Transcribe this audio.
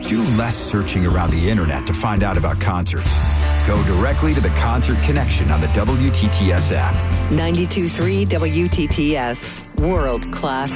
Do less searching around the internet to find out about concerts. Go directly to the Concert Connection on the WTTS app. 92.3 WTTS. World-class